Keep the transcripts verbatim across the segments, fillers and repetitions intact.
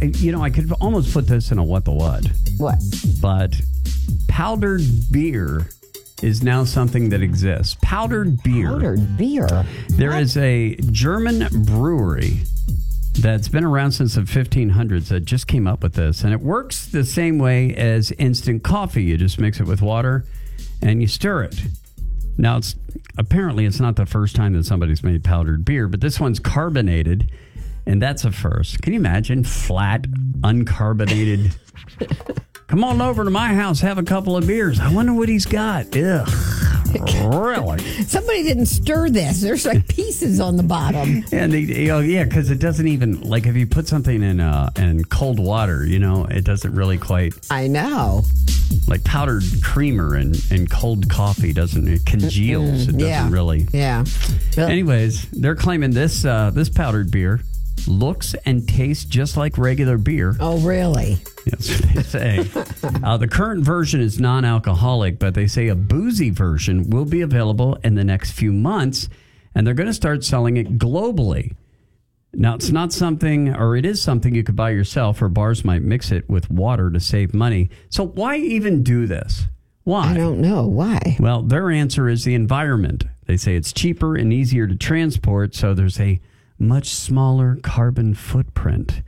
you know, I could almost put this in a what the what. What? But powdered beer is now something that exists. Powdered beer. Powdered beer. There what? is a German brewery that's been around since the fifteen hundreds that just came up with this. And it works the same way as instant coffee. You just mix it with water and you stir it. Now, it's apparently it's not the first time that somebody's made powdered beer, but this one's carbonated, and that's a first. Can you imagine flat, uncarbonated? Come on over to my house, have a couple of beers. I wonder what he's got. Ugh. Really? Somebody didn't stir this. There's like pieces on the bottom. And they, you know, yeah, because it doesn't even, like if you put something in uh, in cold water, you know, it doesn't really quite. I know. Like powdered creamer and, and cold coffee doesn't, it congeals. It doesn't yeah. really. Yeah. Anyways, they're claiming this uh, this powdered beer looks and tastes just like regular beer. Oh, really? That's what they say. uh, the current version is non-alcoholic, but they say a boozy version will be available in the next few months, and they're going to start selling it globally. Now, it's not something, or it is something you could buy yourself, or bars might mix it with water to save money. So why even do this? Why? I don't know. Why? Well, their answer is the environment. They say it's cheaper and easier to transport, so there's a much smaller carbon footprint.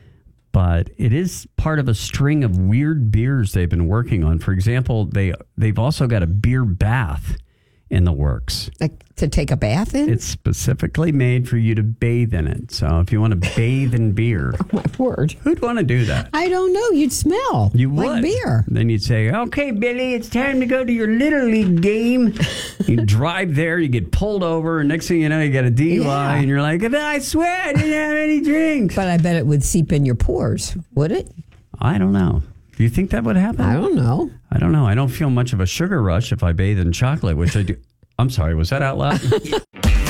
But it is part of a string of weird beers they've been working on. For example, they, they've also got a beer bath in the works. Like to take a bath in? It's specifically made for you to bathe in it. So if you want to bathe in beer. Oh, my word. Who'd want to do that? I don't know. You'd smell You would. like beer. Then you'd say, okay, Billy, it's time to go to your Little League game. You drive there, you get pulled over, and next thing you know, you got a D U I, Yeah. and you're like, I swear I didn't have any drinks. But I bet it would seep in your pores, would it? I don't know. Do you think that would happen? I don't know. I don't know. I don't feel much of a sugar rush if I bathe in chocolate, which I do. I'm sorry, was that out loud?